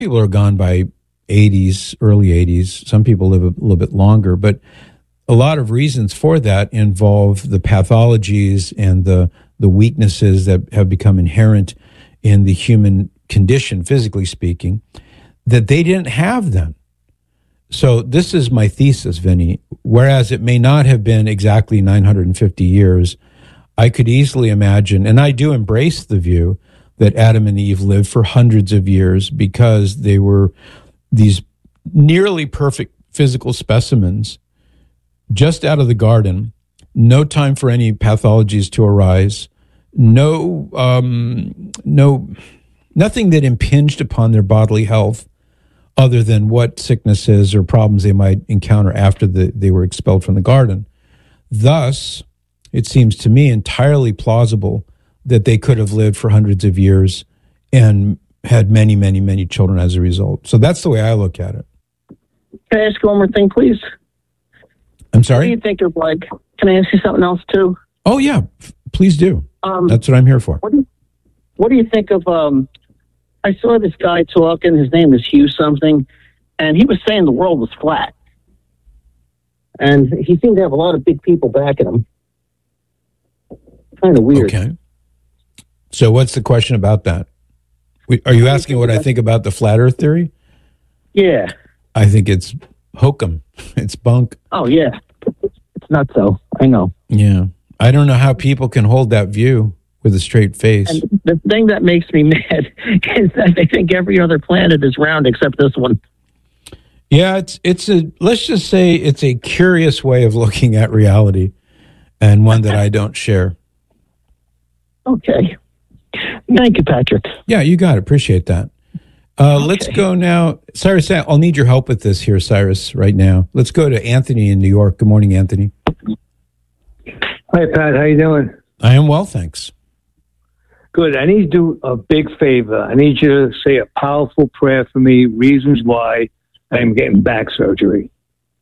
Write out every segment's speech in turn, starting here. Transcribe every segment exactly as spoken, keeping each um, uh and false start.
people are gone by eighties, early eighties. Some people live a little bit longer, but a lot of reasons for that involve the pathologies and the the weaknesses that have become inherent in the human condition, physically speaking, that they didn't have then. So this is my thesis, Vinny. Whereas it may not have been exactly nine hundred fifty years, I could easily imagine, and I do embrace the view that Adam and Eve lived for hundreds of years because they were these nearly perfect physical specimens just out of the garden, no time for any pathologies to arise, no, um, no, nothing that impinged upon their bodily health other than what sicknesses or problems they might encounter after the, they were expelled from the garden. Thus, it seems to me entirely plausible that they could have lived for hundreds of years and had many, many, many children as a result. So that's the way I look at it. Can I ask you one more thing, please? I'm sorry? What do you think of, like, can I ask you something else, too? Oh, yeah. Please do. Um, that's what I'm here for. What do you, what do you think of, um, I saw this guy talking, his name is Hugh something, and he was saying the world was flat. And he seemed to have a lot of big people backing him. Kind of weird. Okay. So what's the question about that? Are you asking what I think about the flat earth theory? Yeah. I think it's hokum. It's bunk. Oh, yeah. It's not so. I know. Yeah. I don't know how people can hold that view with a straight face. And the thing that makes me mad is that they think every other planet is round except this one. Yeah, it's it's a, let's just say it's a curious way of looking at reality and one that I don't share. Okay. Thank you, Patrick. Yeah, you got it. Appreciate that. Uh, okay. Let's go now. Cyrus, I'll need your help with this here, Cyrus, right now. Let's go to Anthony in New York. Good morning, Anthony. Hi, Pat. How you doing? I am well, thanks. Good. I need to do a big favor. I need you to say a powerful prayer for me, reasons why I'm getting back surgery.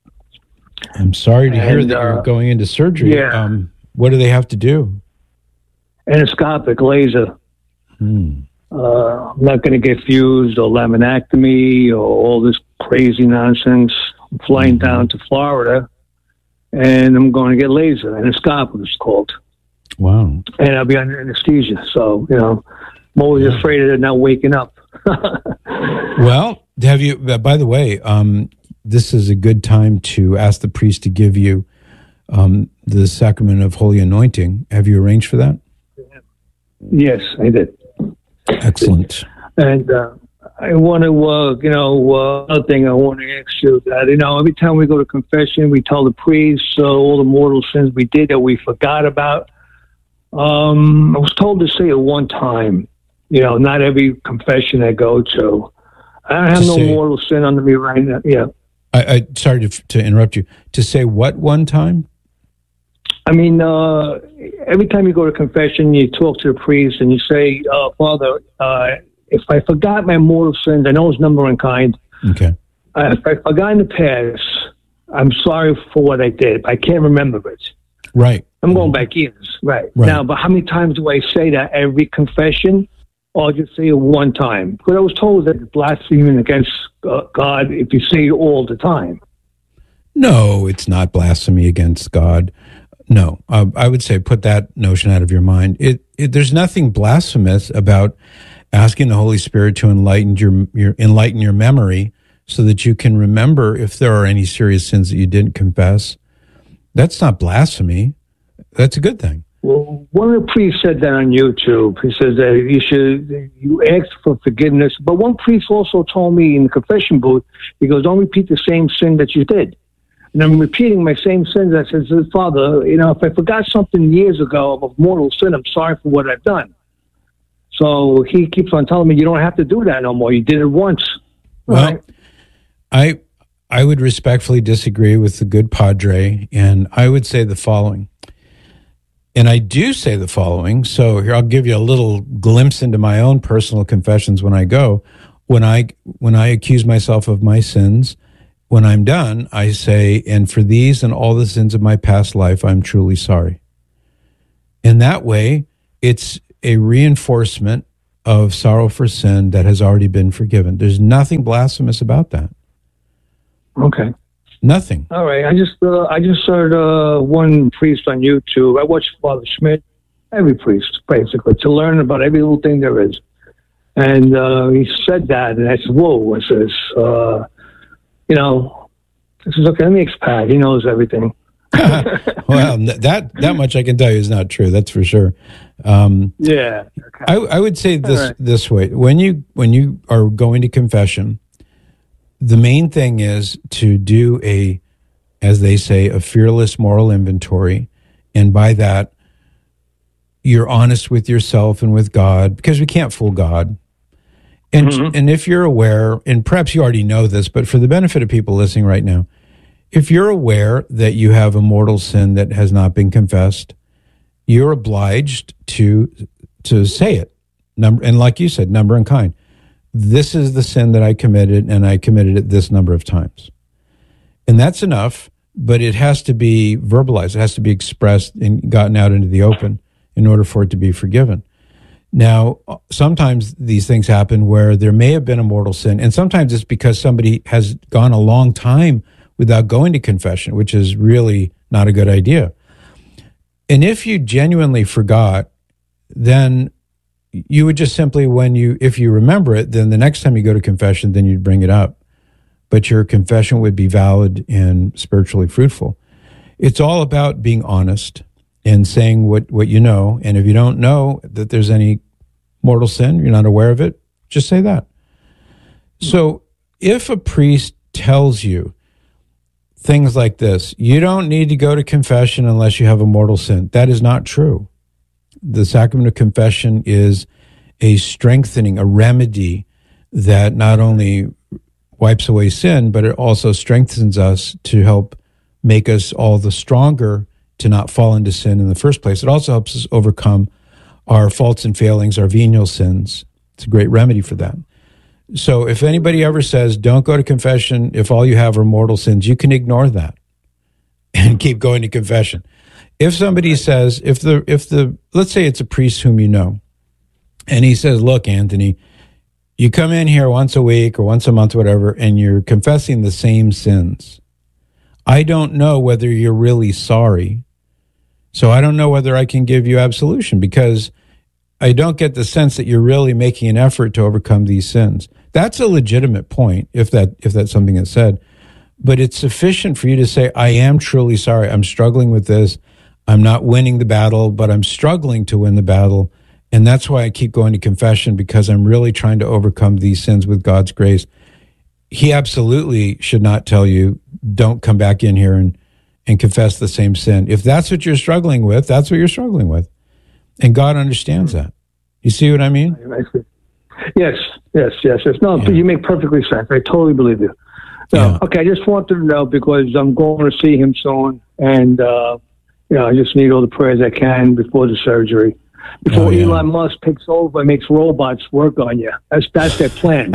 I'm sorry to and, hear that uh, you're going into surgery. Yeah. Um, what do they have to do? Endoscopic laser. Hmm. Uh, I'm not going to get fused or laminectomy or all this crazy nonsense. I'm flying mm-hmm. down to Florida, and I'm going to get laser. Endoscopic, it's called. Wow. And I'll be under anesthesia. So, you know, I'm always yeah. afraid of it not waking up. Well, have you, by the way, um, this is a good time to ask the priest to give you um, the sacrament of holy anointing. Have you arranged for that? Yes, I did. Excellent. And uh, I want to, uh, you know, uh, another thing I want to ask you that, you know, every time we go to confession, we tell the priest uh, all the mortal sins we did that we forgot about. Um, I was told to say it one time, you know, not every confession I go to. I don't have to no say, mortal sin under me right now. Yeah. I, I sorry to, to interrupt you. To say what one time? I mean, uh, every time you go to confession, you talk to the priest and you say, uh, Father, uh, if I forgot my mortal sins, I know it's number one kind. Okay. Uh, if I forgot in the past, I'm sorry for what I did. I can't remember it. Right. I'm going back years. Right. right. Now, but how many times do I say that every confession? Or I'll just say it one time? Because I was told that it's blaspheming against uh, God if you say it all the time. No, it's not blasphemy against God. No, uh, I would say put that notion out of your mind. It, it there's nothing blasphemous about asking the Holy Spirit to enlighten your, your enlighten your memory so that you can remember if there are any serious sins that you didn't confess. That's not blasphemy. That's a good thing. Well, one of the priests said that on YouTube. He says that you should you ask for forgiveness. But one priest also told me in the confession booth, he goes, don't repeat the same sin that you did. And I'm repeating my same sins. I said, Father, you know, if I forgot something years ago of a mortal sin, I'm sorry for what I've done. So he keeps on telling me, you don't have to do that no more. You did it once. Well, right? I I would respectfully disagree with the good padre, and I would say the following. And I do say the following. So here, I'll give you a little glimpse into my own personal confessions when I go. When I when I accuse myself of my sins, when I'm done, I say, and for these and all the sins of my past life, I'm truly sorry. In that way, it's a reinforcement of sorrow for sin that has already been forgiven. There's nothing blasphemous about that. Okay. Nothing. All right. I just uh, I just heard uh, one priest on YouTube. I watched Father Schmidt, every priest basically, to learn about every little thing there is. And uh, he said that, and I said, "Whoa!" I says, uh, "You know," I says, "Okay, let me expound. He knows everything." Well, that that much I can tell you is not true. That's for sure. Um, yeah. Okay. I, I would say this right. this way: when you when you are going to confession, the main thing is to do a, as they say, a fearless moral inventory, and by that, you're honest with yourself and with God, because we can't fool God. And mm-hmm. and if you're aware, and perhaps you already know this, but for the benefit of people listening right now, if you're aware that you have a mortal sin that has not been confessed, you're obliged to to say it. Number, and like you said, number and kind. This is the sin that I committed, and I committed it this number of times. And that's enough, but it has to be verbalized. It has to be expressed and gotten out into the open in order for it to be forgiven. Now, sometimes these things happen where there may have been a mortal sin, and sometimes it's because somebody has gone a long time without going to confession, which is really not a good idea. And if you genuinely forgot, then you would just simply, when you, if you remember it, then the next time you go to confession, then you'd bring it up. But your confession would be valid and spiritually fruitful. It's all about being honest and saying what, what you know. And if you don't know that there's any mortal sin, you're not aware of it, just say that. So if a priest tells you things like this, you don't need to go to confession unless you have a mortal sin, that is not true. The sacrament of confession is a strengthening, a remedy that not only wipes away sin, but it also strengthens us to help make us all the stronger to not fall into sin in the first place. It also helps us overcome our faults and failings, our venial sins. It's a great remedy for that. So if anybody ever says, don't go to confession if all you have are mortal sins, you can ignore that and keep going to confession. If somebody says, if the, if the, let's say it's a priest whom you know, and he says, look, Anthony, you come in here once a week or once a month, or whatever, and you're confessing the same sins. I don't know whether you're really sorry. So I don't know whether I can give you absolution, because I don't get the sense that you're really making an effort to overcome these sins. That's a legitimate point, if that, if that's something that's said. But it's sufficient for you to say, I am truly sorry. I'm struggling with this. I'm not winning the battle, but I'm struggling to win the battle. And that's why I keep going to confession, because I'm really trying to overcome these sins with God's grace. He absolutely should not tell you, don't come back in here and, and confess the same sin. If that's what you're struggling with, that's what you're struggling with. And God understands that. You see what I mean? Yes, yes, yes, yes. No, yeah. You make perfectly sense. I totally believe you. No, yeah. Okay, I just wanted to know, because I'm going to see him soon, and uh, you know, I just need all the prayers I can before the surgery. Before oh, yeah. Elon Musk takes over and makes robots work on you. That's that's their plan.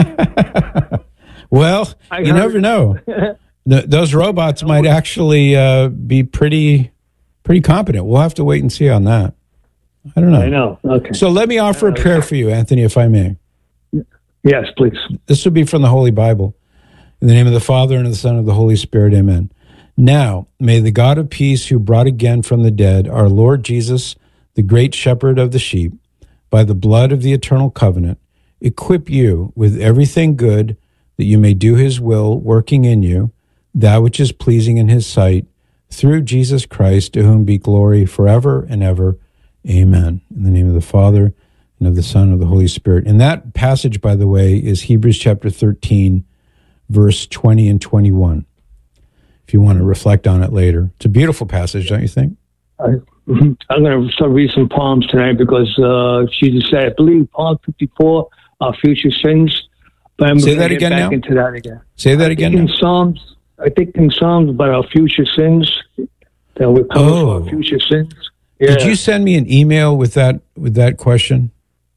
Well, I you heard. Never know. the, those robots might actually uh, be pretty pretty competent. We'll have to wait and see on that. I don't know. I know. Okay. So let me offer a prayer for you, Anthony, if I may. Yes, please. This will be from the Holy Bible. In the name of the Father, and of the Son, and of the Holy Spirit, amen. Now, may the God of peace, who brought again from the dead our Lord Jesus, the great shepherd of the sheep, by the blood of the eternal covenant, equip you with everything good, that you may do his will, working in you that which is pleasing in his sight, through Jesus Christ, to whom be glory forever and ever. Amen. In the name of the Father, and of the Son, and of the Holy Spirit. And that passage, by the way, is Hebrews chapter thirteen, verse twenty and twenty-one, if you want to reflect on it later. It's a beautiful passage, don't you think? I, I'm going to start reading some Psalms tonight, because uh, Jesus said, I believe, Psalm fifty-four, our future sins. But I'm Say that again back now? Into that again. Say that again in now? Psalms, I think in Psalms about our future sins, that we're coming oh. for our future sins. Yeah. Did you send me an email with that with that question?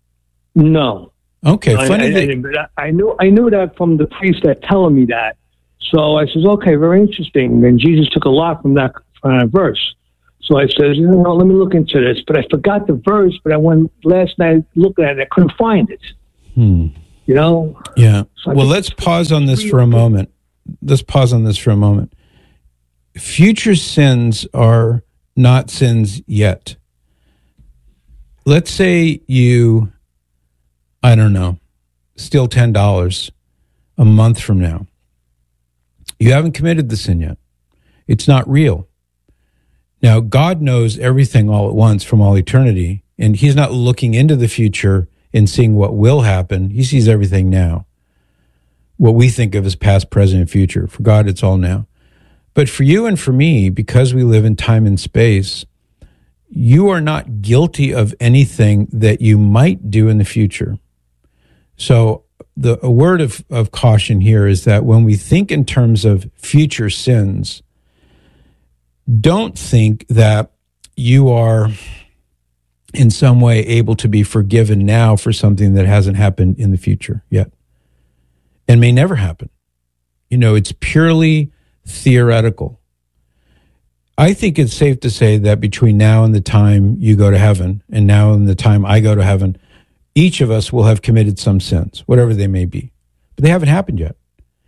No. Okay, I, funny. I, that, I, I knew I knew that from the priest that telling me that. So I says, okay, very interesting. And Jesus took a lot from that uh, verse. So I said, you know, let me look into this. But I forgot the verse, but I went last night looking at it, I couldn't find it. Hmm. You know? Yeah. So well, let's pause on this for a moment. Let's pause on this for a moment. Future sins are not sins yet. Let's say you, I don't know, steal ten dollars a month from now. You haven't committed the sin yet. It's not real. Now, God knows everything all at once from all eternity, and he's not looking into the future and seeing what will happen. He sees everything now. What we think of as past, present, and future. For God, it's all now. But for you and for me, because we live in time and space, you are not guilty of anything that you might do in the future. So the a word of, of caution here is that when we think in terms of future sins, don't think that you are in some way able to be forgiven now for something that hasn't happened in the future yet and may never happen. You know, it's purely theoretical. I think it's safe to say that between now and the time you go to heaven and now and the time I go to heaven, each of us will have committed some sins, whatever they may be, but they haven't happened yet.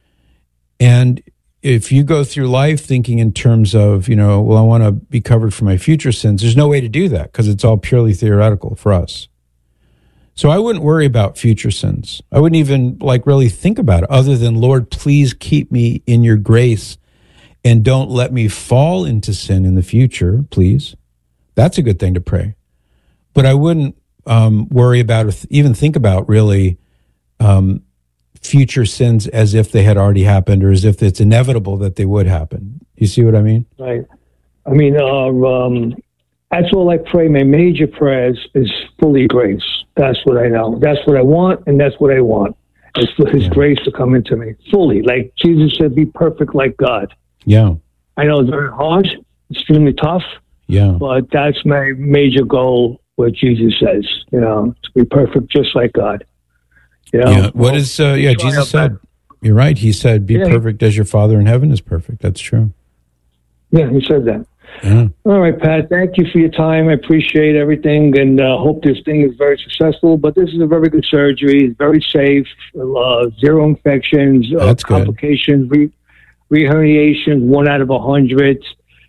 And if you go through life thinking in terms of, you know, well, I want to be covered for my future sins, there's no way to do that because it's all purely theoretical for us. So I wouldn't worry about future sins. I wouldn't even like really think about it other than, Lord, please keep me in your grace and don't let me fall into sin in the future, please. That's a good thing to pray. But I wouldn't um, worry about or th- even think about really um, future sins as if they had already happened or as if it's inevitable that they would happen. You see what I mean? Right. I mean, uh, um, that's all I pray. My major prayers is fully grace. That's what I know. That's what I want, and that's what I want. It's for his yeah. grace to come into me fully. Like Jesus said, be perfect like God. Yeah. I know it's very hard, extremely tough. Yeah. But that's my major goal, what Jesus says, you know, to be perfect just like God. You know? Yeah. What is, uh, yeah, Jesus said, back. You're right. He said, be yeah. perfect as your Father in heaven is perfect. That's true. Yeah, he said that. Yeah. All right, Pat, thank you for your time. I appreciate everything and uh, hope this thing is very successful. But this is a very good surgery. It's very safe, uh, zero infections, uh, complications, re- reherniations, one out of a hundred.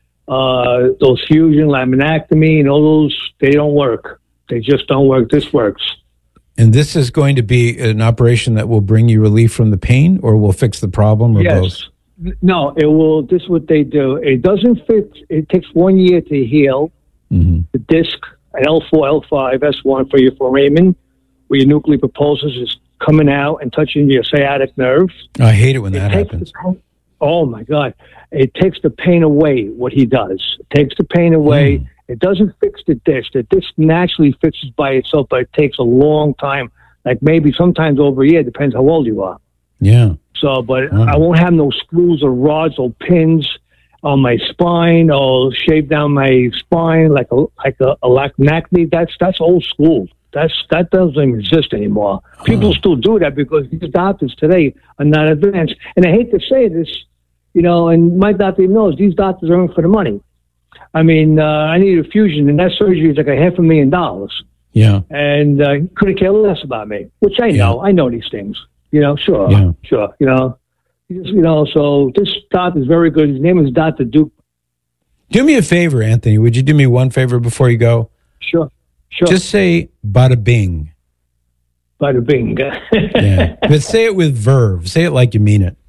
Uh, those fusion, laminectomy, and all those, they don't work. They just don't work. This works. And this is going to be an operation that will bring you relief from the pain or will fix the problem or yes. both? No, it will. This is what they do. It doesn't fit. It takes one year to heal. Mm-hmm. The disc, L four, L five, S one for your foramen, where your nuclear propulsus is coming out and touching your sciatic nerve. I hate it when that it happens. Pain, oh, my God. It takes the pain away, what he does. It takes the pain away. Mm. It doesn't fix the disc. The disc naturally fixes by itself, but it takes a long time, like maybe sometimes over a year, depends how old you are. Yeah. So, but wow. I won't have no screws or rods or pins on my spine or shave down my spine like a like a, a laminectomy. That's that's old school. That's that doesn't exist anymore. Huh. People still do that because these doctors today are not advanced. And I hate to say this, you know, and my doctor even knows these doctors are in for the money. I mean, uh, I need a fusion, and that surgery is like a half a million dollars. Yeah, and uh, couldn't care less about me, which I know. Yeah. I know these things. You know, sure, yeah. sure. You know, you know. So this doctor is very good. His name is Doctor Duke. Do me a favor, Anthony. Would you do me one favor before you go? Sure, sure. Just say "bada bing." Bada bing. Yeah, but say it with verve. Say it like you mean it.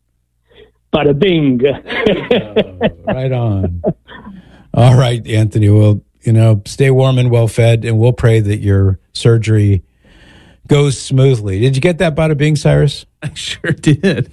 Bada bing. Oh, right on. All right, Anthony. Well, you know, stay warm and well fed, and we'll pray that your surgery goes smoothly. Did you get that, bada bing, Cyrus? I sure did.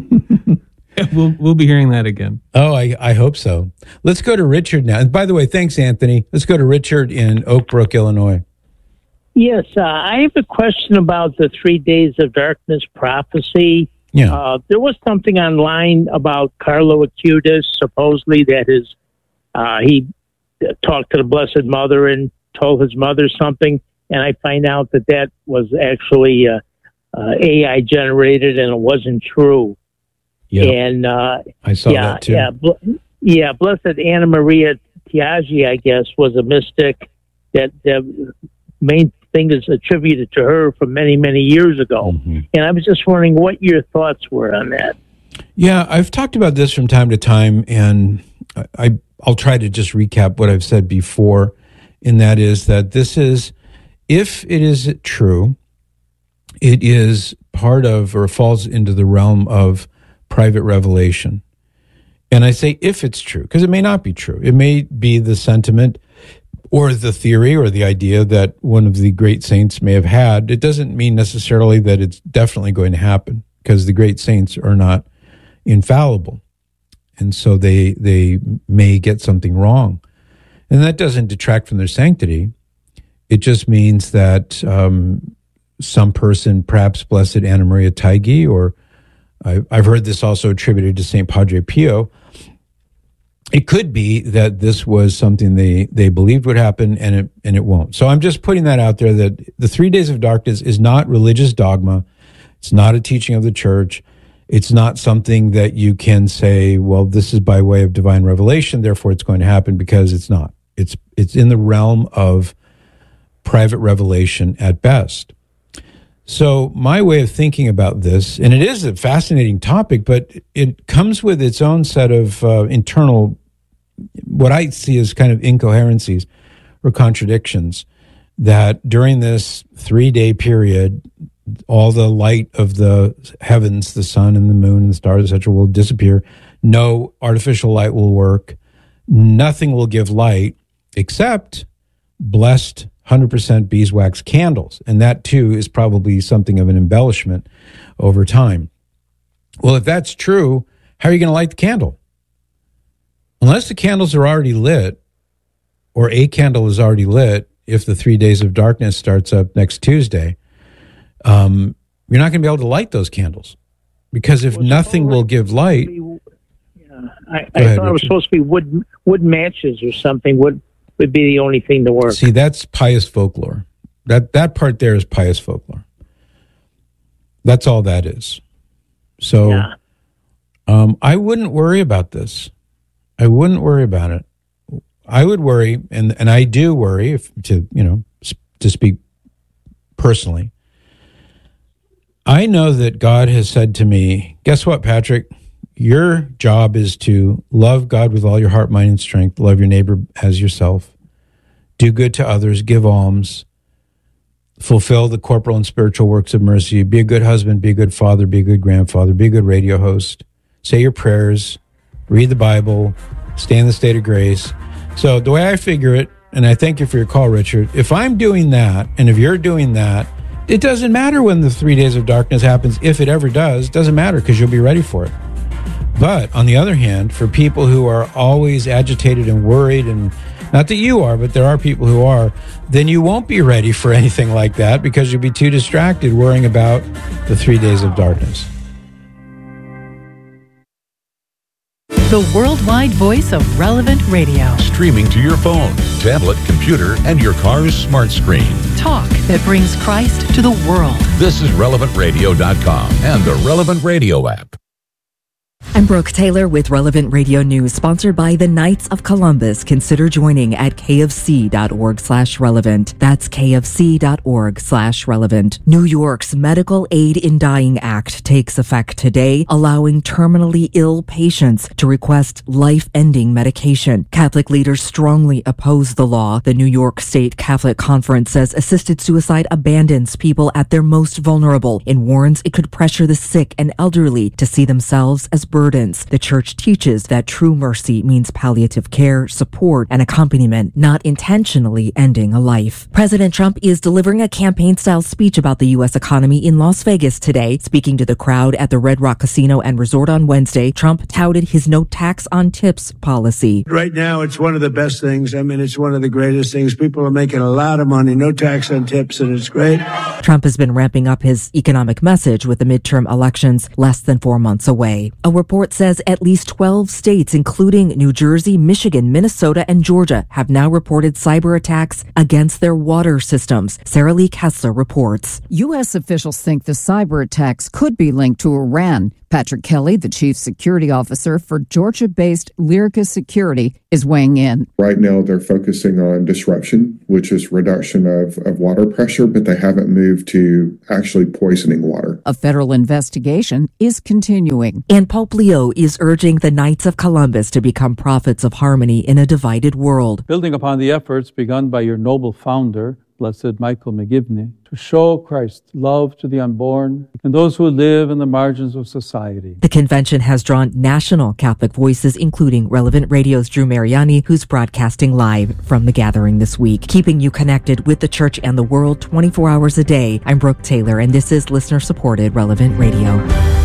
we'll we'll be hearing that again. Oh, I, I hope so. Let's go to Richard now. And by the way, thanks, Anthony. Let's go to Richard in Oak Brook, Illinois. Yes, uh, I have a question about the Three Days of Darkness prophecy. Yeah. Uh, there was something online about Carlo Acutis, supposedly that his uh, he talked to the Blessed Mother and told his mother something. And I find out that that was actually uh, uh, A I generated and it wasn't true. Yeah, and uh, I saw yeah, that too. Yeah, bl- yeah, Blessed Anna Maria Tiagi, I guess, was a mystic. That the main thing is attributed to her from many, many years ago. Mm-hmm. And I was just wondering what your thoughts were on that. Yeah, I've talked about this from time to time, and I, I'll try to just recap what I've said before, and that is that this is, if it is true, it is part of or falls into the realm of private revelation. And I say if it's true, because it may not be true. It may be the sentiment or the theory or the idea that one of the great saints may have had. It doesn't mean necessarily that it's definitely going to happen, because the great saints are not infallible. And so they they may get something wrong. And that doesn't detract from their sanctity. It just means that um, some person, perhaps Blessed Anna Maria Taigi, or I, I've heard this also attributed to Saint Padre Pio, it could be that this was something they, they believed would happen, and it and it won't. So I'm just putting that out there, that the three days of darkness is not religious dogma. It's not a teaching of the church. It's not something that you can say, well, this is by way of divine revelation, therefore it's going to happen, because it's not. It's it's in the realm of private revelation at best. So my way of thinking about this, and it is a fascinating topic, but it comes with its own set of uh, internal, what I see as kind of incoherencies or contradictions, that during this three-day period, all the light of the heavens, the sun and the moon and the stars, et cetera, will disappear. No artificial light will work. Nothing will give light except blessed one hundred percent beeswax candles. And that, too, is probably something of an embellishment over time. Well, if that's true, how are you going to light the candle? Unless the candles are already lit, or a candle is already lit, if the three days of darkness starts up next Tuesday, um, you're not going to be able to light those candles. Because if well, nothing will give light... Be, yeah, I, I ahead, thought it was Richard. supposed to be wood, wood matches or something, wood... would be the only thing to work. See, that's pious folklore. That that part there is pious folklore. That's all that is. So yeah. um, I wouldn't worry about this. I wouldn't worry about it. I would worry, and, and I do worry, if to you know to speak personally. I know that God has said to me, guess what, Patrick? Your job is to love God with all your heart, mind, and strength. Love your neighbor as yourself. Do good to others. Give alms. Fulfill the corporal and spiritual works of mercy. Be a good husband. Be a good father. Be a good grandfather. Be a good radio host. Say your prayers. Read the Bible. Stay in the state of grace. So the way I figure it, and I thank you for your call, Richard, if I'm doing that, and if you're doing that, it doesn't matter when the three days of darkness happens. If it ever does, it doesn't matter, because you'll be ready for it. But on the other hand, for people who are always agitated and worried, and not that you are, but there are people who are, then you won't be ready for anything like that, because you'll be too distracted worrying about the three days of darkness. The worldwide voice of Relevant Radio. Streaming to your phone, tablet, computer, and your car's smart screen. Talk that brings Christ to the world. This is relevant radio dot com and the Relevant Radio app. I'm Brooke Taylor with Relevant Radio News, sponsored by the Knights of Columbus. Consider joining at kfc.org slash relevant. That's kfc.org slash relevant. New York's Medical Aid in Dying Act takes effect today, allowing terminally ill patients to request life-ending medication. Catholic leaders strongly oppose the law. The New York State Catholic Conference says assisted suicide abandons people at their most vulnerable and warns it could pressure the sick and elderly to see themselves as burdens. The church teaches that true mercy means palliative care, support, and accompaniment, not intentionally ending a life. President Trump is delivering a campaign-style speech about the U S economy in Las Vegas today. Speaking to the crowd at the Red Rock Casino and Resort on Wednesday, Trump touted his no tax on tips policy. Right now, it's one of the best things. I mean, it's one of the greatest things. People are making a lot of money, no tax on tips, and it's great. Trump has been ramping up his economic message with the midterm elections less than four months away. A report report says at least twelve states, including New Jersey, Michigan, Minnesota, and Georgia, have now reported cyber attacks against their water systems. Sarah Lee Kessler reports. U S officials think the cyber attacks could be linked to Iran. Patrick Kelly, the chief security officer for Georgia-based Lyrica Security, is weighing in. Right now, they're focusing on disruption, which is reduction of, of water pressure, but they haven't moved to actually poisoning water. A federal investigation is continuing. And Pope Leo is urging the Knights of Columbus to become prophets of harmony in a divided world. Building upon the efforts begun by your noble founder, Blessed Michael McGivney, to show Christ's love to the unborn and those who live in the margins of society. The convention has drawn national Catholic voices, including Relevant Radio's Drew Mariani, who's broadcasting live from the gathering this week, keeping you connected with the church and the world twenty-four hours a day. I'm Brooke Taylor, and this is listener-supported Relevant Radio.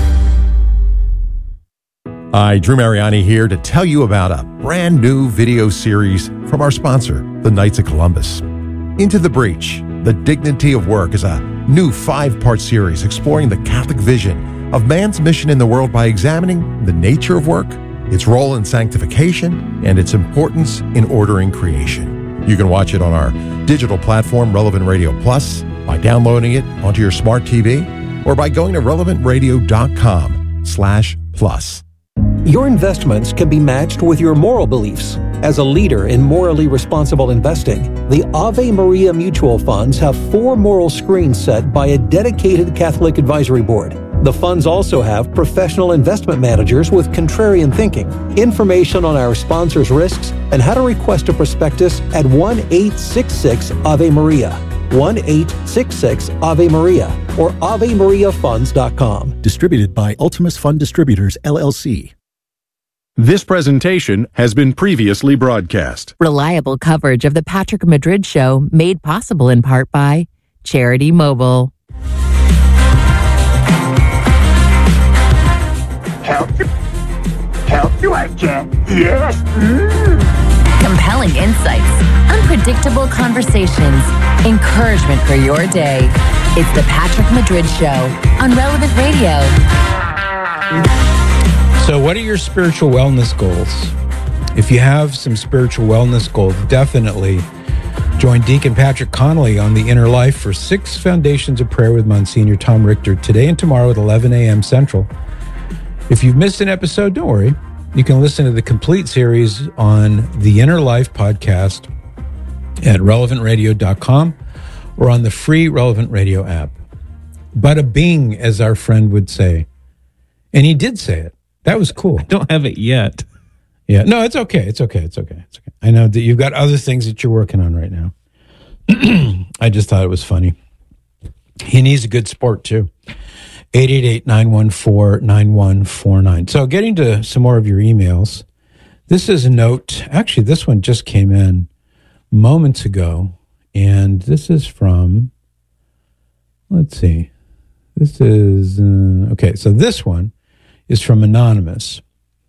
Hi, Drew Mariani here to tell you about a brand new video series from our sponsor, the Knights of Columbus. Into the Breach, The Dignity of Work is a new five-part series exploring the Catholic vision of man's mission in the world by examining the nature of work, its role in sanctification, and its importance in ordering creation. You can watch it on our digital platform, Relevant Radio Plus, by downloading it onto your smart T V, or by going to relevant radio dot com slash plus. Your investments can be matched with your moral beliefs. As a leader in morally responsible investing, the Ave Maria Mutual Funds have four moral screens set by a dedicated Catholic advisory board. The funds also have professional investment managers with contrarian thinking. Information on our sponsors' risks and how to request a prospectus at one eight six six Ave Maria, one eight six six Ave Maria, or ave maria funds dot com. Distributed by Ultimus Fund Distributors, L L C. This presentation has been previously broadcast. Reliable coverage of the Patrick Madrid Show made possible in part by Charity Mobile. Help you? Help you, I can. Yes. Mm. Compelling insights, unpredictable conversations, encouragement for your day. It's the Patrick Madrid Show on Relevant Radio. So what are your spiritual wellness goals? If you have some spiritual wellness goals, definitely join Deacon Patrick Connolly on The Inner Life for six Foundations of Prayer with Monsignor Tom Richter today and tomorrow at eleven a.m. Central. If you've missed an episode, don't worry. You can listen to the complete series on The Inner Life podcast at relevant radio dot com or on the free Relevant Radio app. Bada bing, as our friend would say. And he did say it. That was cool. I don't have it yet. Yeah. No, it's okay. It's okay. It's okay. It's okay. I know that you've got other things that you're working on right now. I just thought it was funny. He needs a good sport, too. eight eight eight, nine one four, nine one four nine. So getting to some more of your emails. This is a note. Actually, this one just came in moments ago. And this is from, let's see. This is, uh, okay, so this one is from Anonymous.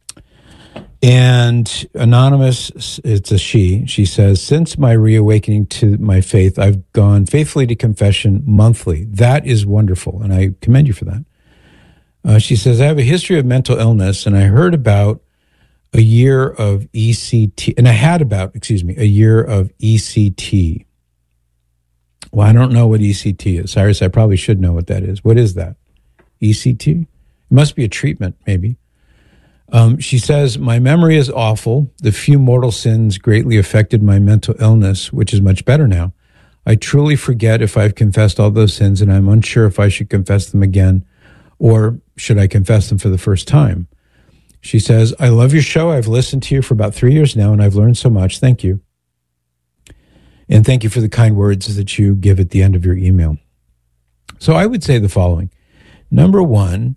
And Anonymous, it's a she. She says, since my reawakening to my faith, I've gone faithfully to confession monthly. That is wonderful, and I commend you for that. Uh, she says, I have a history of mental illness, and I heard about a year of E C T, and I had about, excuse me, a year of E C T. Well, I don't know what E C T is. Cyrus, I probably should know what that is. What is that? E C T? It must be a treatment, maybe. Um, she says, my memory is awful. The few mortal sins greatly affected my mental illness, which is much better now. I truly forget if I've confessed all those sins, and I'm unsure if I should confess them again, or should I confess them for the first time. She says, I love your show. I've listened to you for about three years now, and I've learned so much. Thank you. And thank you for the kind words that you give at the end of your email. So I would say the following. Number one,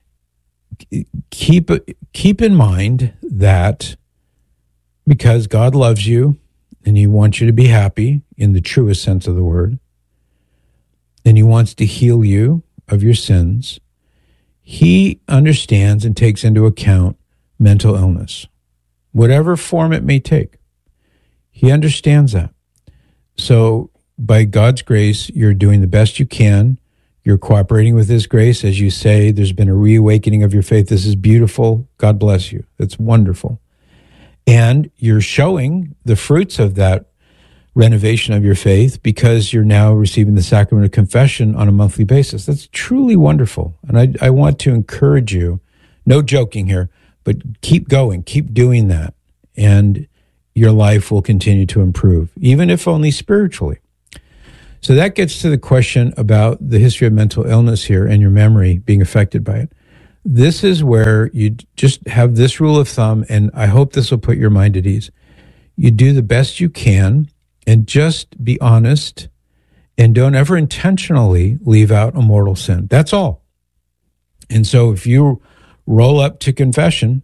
keep keep in mind that because God loves you and he wants you to be happy in the truest sense of the word, and he wants to heal you of your sins, he understands and takes into account mental illness, whatever form it may take. He understands that. So by God's grace, you're doing the best you can. You're cooperating with His grace. As you say, there's been a reawakening of your faith. This is beautiful. God bless you. It's wonderful. And you're showing the fruits of that renovation of your faith because you're now receiving the sacrament of confession on a monthly basis. That's truly wonderful. And I, I want to encourage you, no joking here, but keep going, keep doing that. And your life will continue to improve, even if only spiritually. So that gets to the question about the history of mental illness here and your memory being affected by it. This is where you just have this rule of thumb, and I hope this will put your mind at ease. You do the best you can and just be honest and don't ever intentionally leave out a mortal sin. That's all. And so if you roll up to confession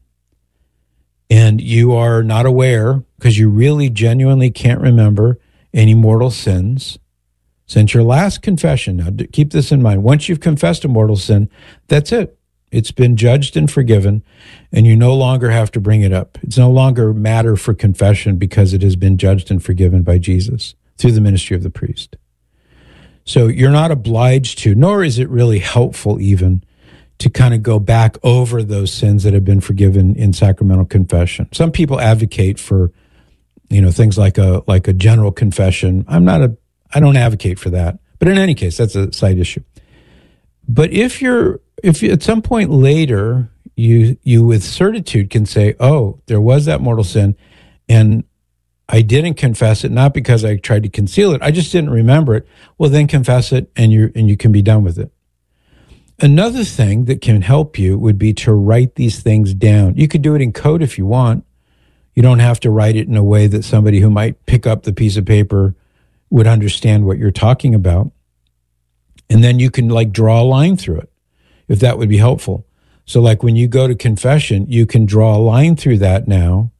and you are not aware because you really genuinely can't remember any mortal sins, since your last confession, now keep this in mind, once you've confessed a mortal sin, that's it. It's been judged and forgiven, and you no longer have to bring it up. It's no longer matter for confession because it has been judged and forgiven by Jesus through the ministry of the priest. So you're not obliged to, nor is it really helpful even, to kind of go back over those sins that have been forgiven in sacramental confession. Some people advocate for, you know, things like a like a general confession. I'm not a I don't advocate for that. But in any case, that's a side issue. But if you're, if you, at some point later, you, you with certitude can say, oh, there was that mortal sin and I didn't confess it, not because I tried to conceal it. I just didn't remember it. Well, then confess it and you and you can be done with it. Another thing that can help you would be to write these things down. You could do it in code if you want. You don't have to write it in a way that somebody who might pick up the piece of paper would understand what you're talking about. And then you can like draw a line through it, if that would be helpful. So like when you go to confession, you can draw a line through that now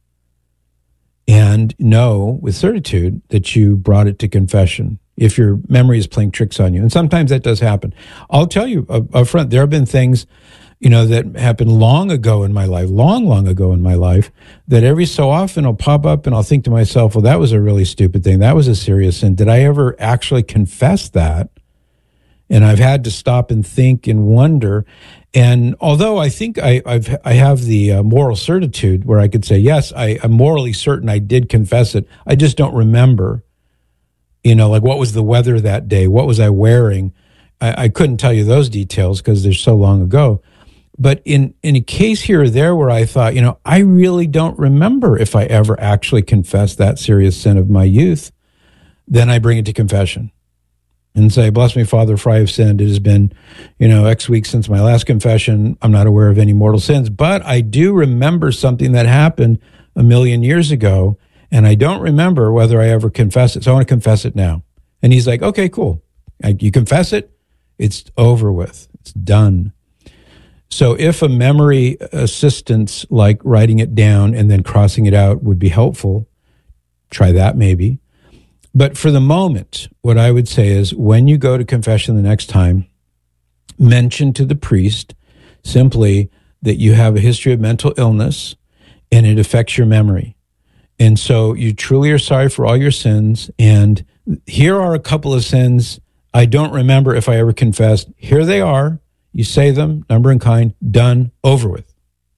and know with certitude that you brought it to confession if your memory is playing tricks on you. And sometimes that does happen. I'll tell you up front, there have been things, you know, that happened long ago in my life, long, long ago in my life, that every so often I'll pop up and I'll think to myself, well, that was a really stupid thing. That was a serious sin. Did I ever actually confess that? And I've had to stop and think and wonder. And although I think I, I've, I have the uh, moral certitude where I could say, yes, I, I'm morally certain I did confess it. I just don't remember, you know, like what was the weather that day? What was I wearing? I, I couldn't tell you those details because they're so long ago. But in, in a case here or there where I thought, you know, I really don't remember if I ever actually confessed that serious sin of my youth, then I bring it to confession and say, bless me, Father, for I have sinned. It has been, you know, X weeks since my last confession. I'm not aware of any mortal sins, but I do remember something that happened a million years ago, and I don't remember whether I ever confessed it. So I want to confess it now. And he's like, okay, cool. I, you confess it, it's over with. It's done. So if a memory assistance like writing it down and then crossing it out would be helpful, try that maybe. But for the moment, what I would say is when you go to confession the next time, mention to the priest simply that you have a history of mental illness and it affects your memory. And so you truly are sorry for all your sins. And here are a couple of sins I don't remember if I ever confessed. Here they are. You say them, number and kind, done, over with.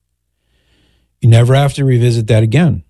You never have to revisit that again.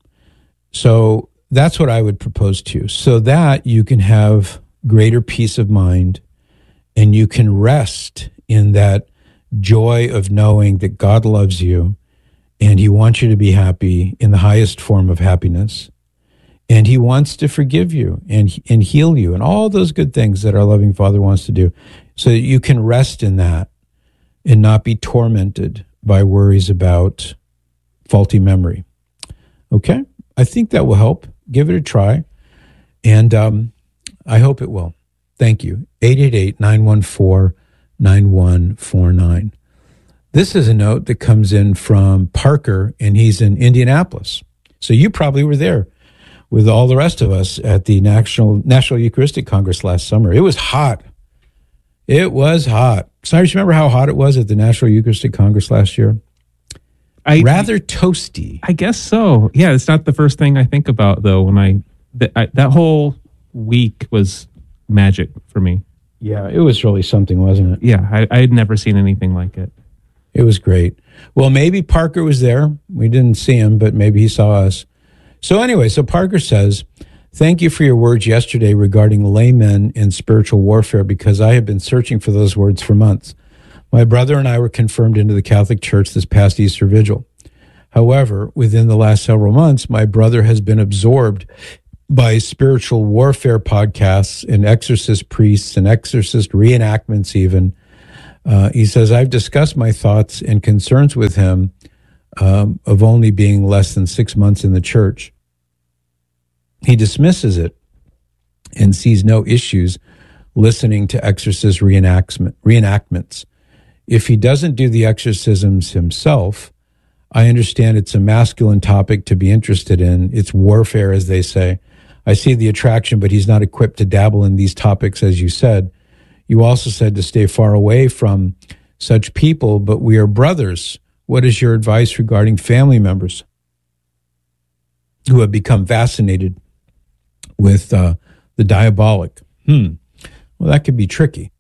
So that's what I would propose to you, so that you can have greater peace of mind and you can rest in that joy of knowing that God loves you and He wants you to be happy in the highest form of happiness. And He wants to forgive you and, and heal you and all those good things that our loving Father wants to do, so that you can rest in that and not be tormented by worries about faulty memory. Okay? I think that will help. Give it a try. And um, I hope it will. Thank you. eight eight eight, nine one four, nine one four nine. This is a note that comes in from Parker, and he's in Indianapolis. So you probably were there with all the rest of us at the National National Eucharistic Congress last summer. It was hot. It was hot. Cyrus, remember how hot it was at the National Eucharistic Congress last year? I, Rather toasty. I guess so. Yeah, it's not the first thing I think about, though, when I, th- I that whole week was magic for me. Yeah, it was really something, wasn't it? Yeah, I, I had never seen anything like it. It was great. Well, maybe Parker was there. We didn't see him, but maybe he saw us. So anyway, so Parker says, thank you for your words yesterday regarding laymen in spiritual warfare, because I have been searching for those words for months. My brother and I were confirmed into the Catholic Church this past Easter Vigil. However, within the last several months, my brother has been absorbed by spiritual warfare podcasts and exorcist priests and exorcist reenactments even. Uh, he says, I've discussed my thoughts and concerns with him um, of only being less than six months in the church. He dismisses it and sees no issues listening to exorcist reenactment, reenactments. If he doesn't do the exorcisms himself, I understand it's a masculine topic to be interested in. It's warfare, as they say. I see the attraction, but he's not equipped to dabble in these topics, as you said. You also said to stay far away from such people, but we are brothers. What is your advice regarding family members who have become fascinated with uh, the diabolic? Hmm. Well, that could be tricky.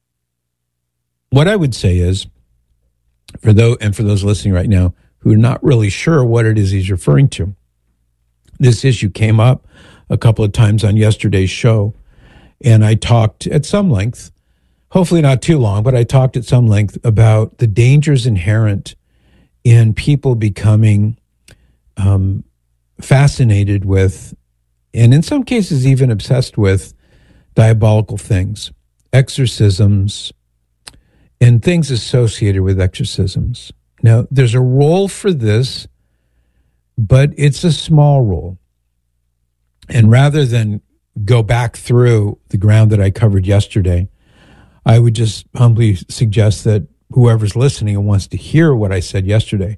What I would say is, for those, and for those listening right now who are not really sure what it is he's referring to, this issue came up a couple of times on yesterday's show, and I talked at some length, hopefully not too long, but I talked at some length about the dangers inherent in people becoming um, fascinated with, and in some cases even obsessed with, diabolical things, exorcisms, and things associated with exorcisms. Now, there's a role for this, but it's a small role. And rather than go back through the ground that I covered yesterday, I would just humbly suggest that whoever's listening and wants to hear what I said yesterday,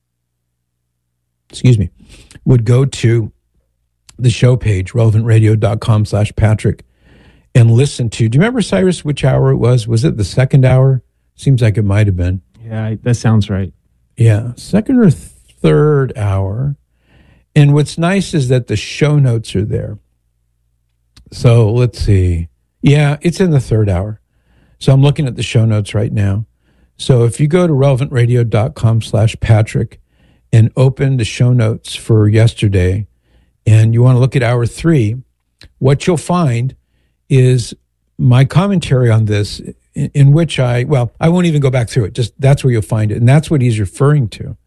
excuse me, would go to the show page, relevantradio.com slash Patrick, and listen to, do you remember, Cyrus, which hour it was? Was it the second hour? Seems like it might have been. Yeah, that sounds right. Yeah, second or third hour. And what's nice is that the show notes are there. So let's see. Yeah, it's in the third hour. So I'm looking at the show notes right now. So if you go to relevantradio.com slash Patrick and open the show notes for yesterday, and you want to look at hour three, what you'll find is my commentary on this, in, in which I, well, I won't even go back through it. Just that's where you'll find it. And that's what he's referring to.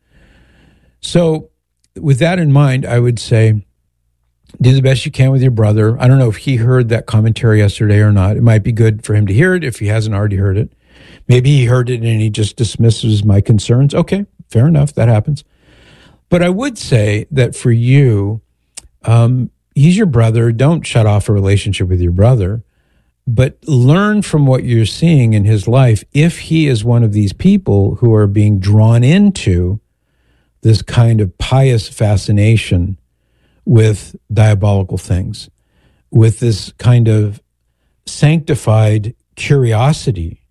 So with that in mind, I would say, do the best you can with your brother. I don't know if he heard that commentary yesterday or not. It might be good for him to hear it if he hasn't already heard it. Maybe he heard it and he just dismisses my concerns. Okay, fair enough. That happens. But I would say that for you, um, he's your brother. Don't shut off a relationship with your brother, but learn from what you're seeing in his life. If he is one of these people who are being drawn into this kind of pious fascination with diabolical things, with this kind of sanctified curiosity,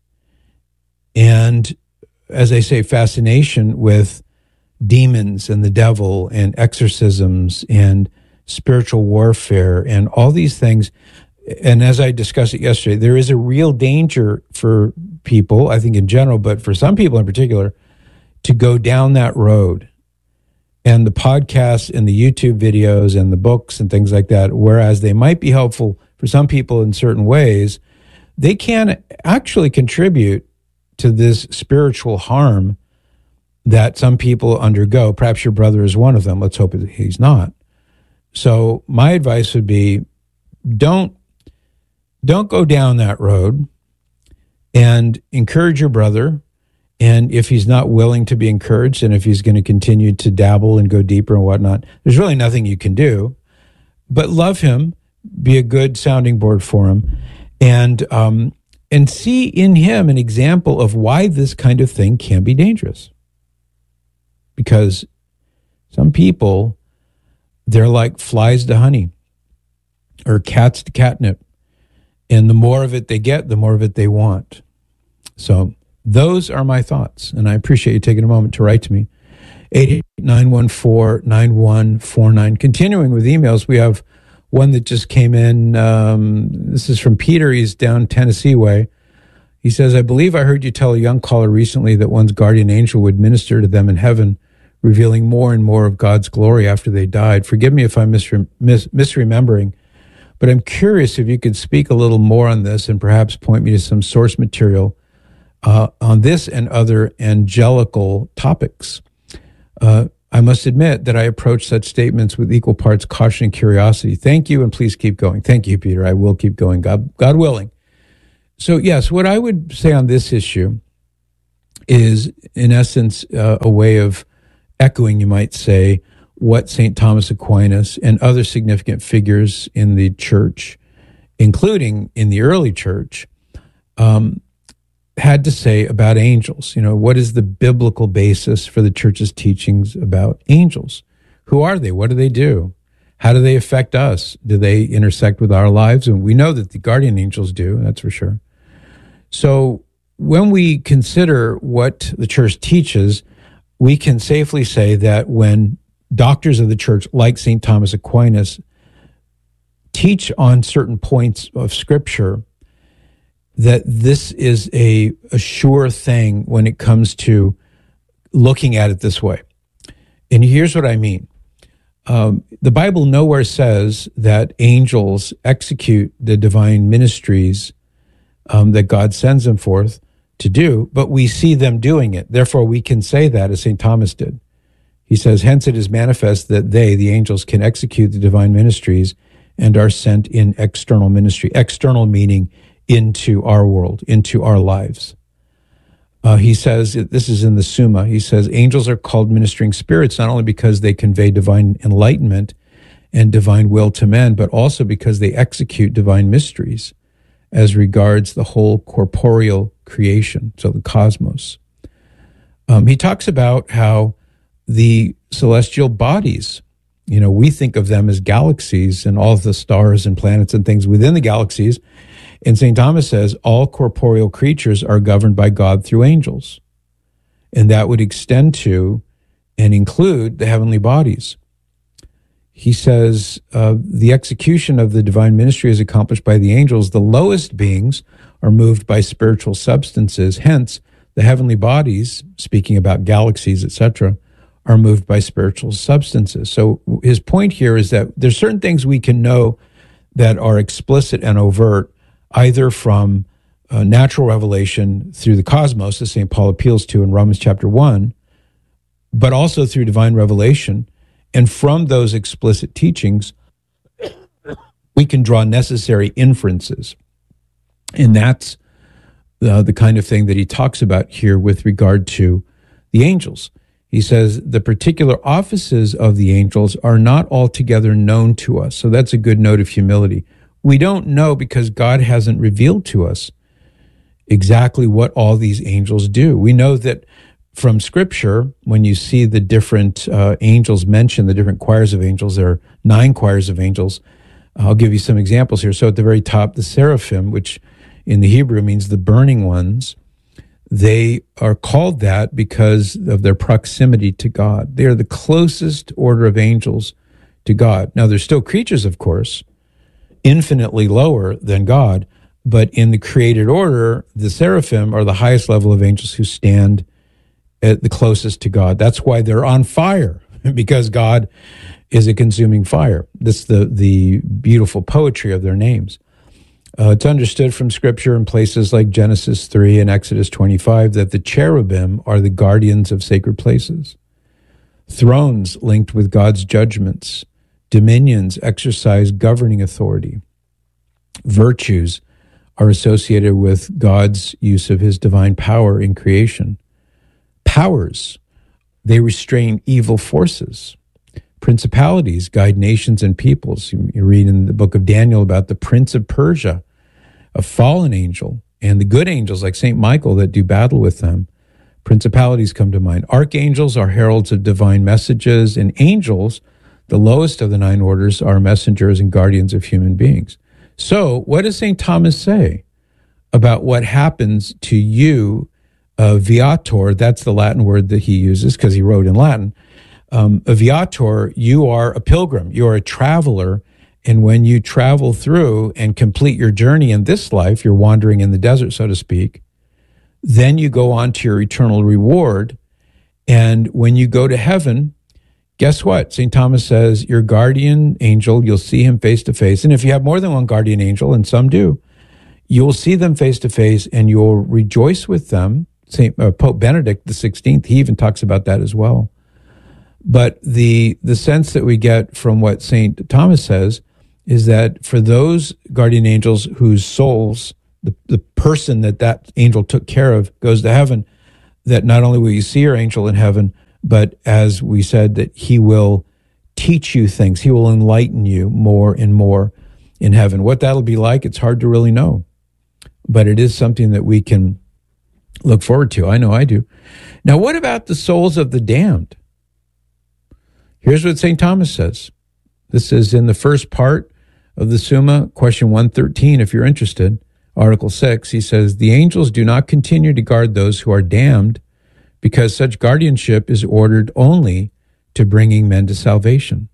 and, as I say, fascination with demons and the devil and exorcisms and spiritual warfare and all these things. And as I discussed it yesterday, there is a real danger for people, I think in general, but for some people in particular, to go down that road. And the podcasts and the YouTube videos and the books and things like that, whereas they might be helpful for some people in certain ways, they can actually contribute to this spiritual harm that some people undergo. Perhaps your brother is one of them. Let's hope that he's not. So my advice would be, don't, don't go down that road, and encourage your brother. And if he's not willing to be encouraged, and if he's going to continue to dabble and go deeper and whatnot, there's really nothing you can do. But love him, be a good sounding board for him, and um, and see in him an example of why this kind of thing can be dangerous. Because some people, they're like flies to honey or cats to catnip. And the more of it they get, the more of it they want. So those are my thoughts, and I appreciate you taking a moment to write to me. eight eight eight, nine one four, nine one four nine. Continuing with emails, we have one that just came in. Um, this is from Peter. He's down Tennessee way. He says, I believe I heard you tell a young caller recently that one's guardian angel would minister to them in heaven, revealing more and more of God's glory after they died. Forgive me if I'm misrem- mis- misremembering, but I'm curious if you could speak a little more on this and perhaps point me to some source material uh, on this and other angelical topics. Uh, I must admit that I approach such statements with equal parts caution and curiosity. Thank you, and please keep going. Thank you, Peter. I will keep going, God, God willing. So, yes, what I would say on this issue is, in essence, uh, a way of echoing, you might say, what Saint Thomas Aquinas and other significant figures in the church, including in the early church, um, had to say about angels. You know, what is the biblical basis for the church's teachings about angels? Who are they? What do they do? How do they affect us? Do they intersect with our lives? And we know that the guardian angels do, that's for sure. So when we consider what the church teaches, we can safely say that when doctors of the church, like Saint Thomas Aquinas, teach on certain points of Scripture, that this is a, a sure thing when it comes to looking at it this way. And here's what I mean. Um, the Bible nowhere says that angels execute the divine ministries um, that God sends them forth to do, but we see them doing it. Therefore, we can say that as Saint Thomas did. He says, hence it is manifest that they, the angels, can execute the divine ministries and are sent in external ministry. External meaning into our world, into our lives. Uh, he says, this is in the Summa, he says, angels are called ministering spirits not only because they convey divine enlightenment and divine will to men, but also because they execute divine mysteries as regards the whole corporeal creation, so the cosmos. Um, he talks about how the celestial bodies, you know, we think of them as galaxies and all of the stars and planets and things within the galaxies. And Saint Thomas says all corporeal creatures are governed by God through angels. And that would extend to and include the heavenly bodies. He says uh, the execution of the divine ministry is accomplished by the angels. The lowest beings are moved by spiritual substances. Hence, the heavenly bodies, speaking about galaxies, et cetera, are moved by spiritual substances. So his point here is that there's certain things we can know that are explicit and overt, either from uh, natural revelation through the cosmos, as Saint Paul appeals to in Romans chapter one, but also through divine revelation. And from those explicit teachings, we can draw necessary inferences. And that's uh, the kind of thing that he talks about here with regard to the angels. He says the particular offices of the angels are not altogether known to us. So that's a good note of humility. We don't know because God hasn't revealed to us exactly what all these angels do. We know that from Scripture, when you see the different uh, angels mentioned, the different choirs of angels, there are nine choirs of angels. I'll give you some examples here. So at the very top, the seraphim, which in the Hebrew means the burning ones, they are called that because of their proximity to God. They are the closest order of angels to God. Now, they're still creatures, of course, infinitely lower than God, but in the created order, the seraphim are the highest level of angels who stand at the closest to God. That's why they're on fire, because God is a consuming fire. That's the, the beautiful poetry of their names. Uh, it's understood from Scripture in places like Genesis three and Exodus twenty-five that the cherubim are the guardians of sacred places. Thrones linked with God's judgments. Dominions exercise governing authority. Virtues are associated with God's use of his divine power in creation. Powers, they restrain evil forces. Principalities guide nations and peoples. You, you read in the book of Daniel about the prince of Persia, a fallen angel, and the good angels like Saint Michael that do battle with them. Principalities come to mind. Archangels are heralds of divine messages, and angels, the lowest of the nine orders, are messengers and guardians of human beings. So what does Saint Thomas say about what happens to you, uh, viator? That's the Latin word that he uses because he wrote in Latin. Um, a viator, you are a pilgrim, you are a traveler, And when you travel through and complete your journey in this life, you're wandering in the desert, so to speak, then you go on to your eternal reward. And when you go to heaven, guess what? Saint Thomas says, your guardian angel, you'll see him face to face. And if you have more than one guardian angel, and some do, you'll see them face to face and you'll rejoice with them. Saint uh, Pope Benedict the sixteenth, he even talks about that as well. But the the sense that we get from what Saint Thomas says is that for those guardian angels whose souls, the, the person that that angel took care of goes to heaven, that not only will you see your angel in heaven, but as we said, that he will teach you things. He will enlighten you more and more in heaven. What that'll be like, it's hard to really know. But it is something that we can look forward to. I know I do. Now, what about the souls of the damned? Here's what Saint Thomas says. This is in the first part of the Summa, question one thirteen, if you're interested. Article six, he says, the angels do not continue to guard those who are damned because such guardianship is ordered only to bringing men to salvation.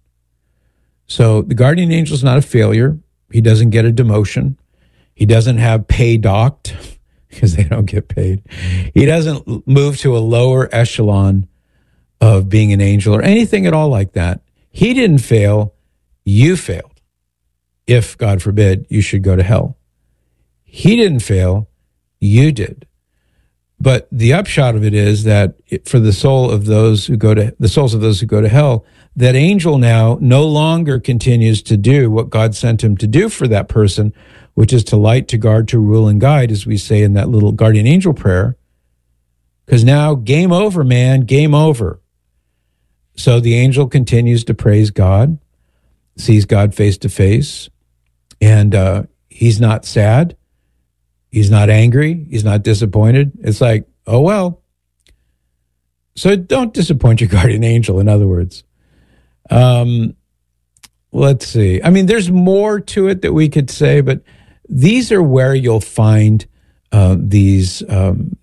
So the guardian angel is not a failure. He doesn't get a demotion. He doesn't have pay docked because they don't get paid. He doesn't move to a lower echelon of being an angel or anything at all like that. He didn't fail. You failed. If, God forbid, you should go to hell. He didn't fail. You did. But the upshot of it is that it, for the soul of those who go to the souls of those who go to hell, that angel now no longer continues to do what God sent him to do for that person, which is to light, to guard, to rule, and guide, as we say in that little guardian angel prayer. Because now, game over, man, game over. So the angel continues to praise God, sees God face to face, and uh, he's not sad. He's not angry. He's not disappointed. It's like, oh, well. So don't disappoint your guardian angel, in other words. Um, let's see. I mean, there's more to it that we could say, but these are where you'll find uh, these um,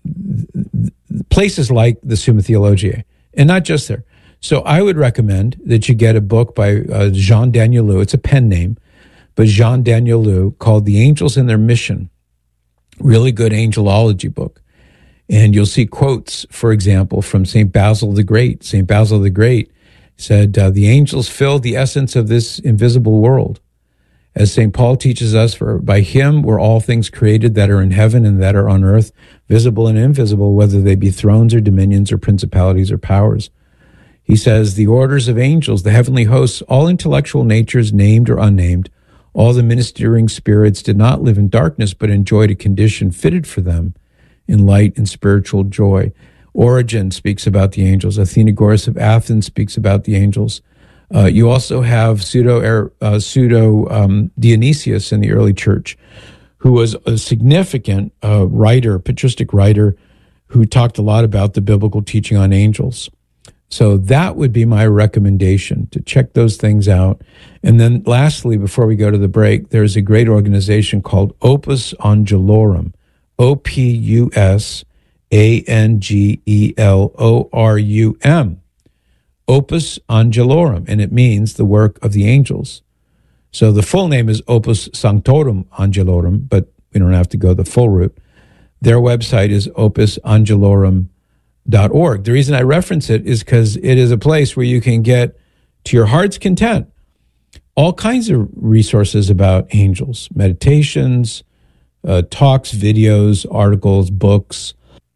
places like the Summa Theologiae, and not just there. So I would recommend that you get a book by uh, Jean Danielou. It's a pen name, but Jean Danielou, called The Angels and Their Mission. Really good angelology book. And you'll see quotes, for example, from Saint Basil the Great. Saint Basil the Great said, uh, the angels fill the essence of this invisible world. As Saint Paul teaches us, for by him were all things created that are in heaven and that are on earth, visible and invisible, whether they be thrones or dominions or principalities or powers. He says, the orders of angels, the heavenly hosts, all intellectual natures, named or unnamed, all the ministering spirits did not live in darkness, but enjoyed a condition fitted for them in light and spiritual joy. Origen speaks about the angels. Athenagoras of Athens speaks about the angels. Uh, you also have pseudo, uh, pseudo um, Dionysius in the early church, who was a significant uh, writer, patristic writer, who talked a lot about the biblical teaching on angels. So that would be my recommendation, to check those things out. And then lastly, before we go to the break, there's a great organization called Opus Angelorum, O P U S A N G E L O R U M, Opus Angelorum, and it means the work of the angels. So the full name is Opus Sanctorum Angelorum, but we don't have to go the full route. Their website is opus angelorum dot org. The reason I reference it is because it is a place where you can get, to your heart's content, all kinds of resources about angels, meditations, uh, talks, videos, articles, books,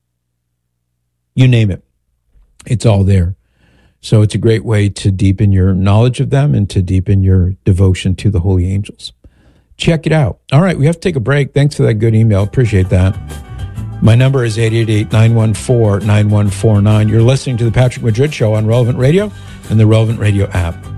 you name it. It's all there. So it's a great way to deepen your knowledge of them and to deepen your devotion to the holy angels. Check it out. All right, we have to take a break. Thanks for that good email. Appreciate that. My number is eight eight eight, nine one four, nine one four nine. You're listening to The Patrick Madrid Show on Relevant Radio and the Relevant Radio app.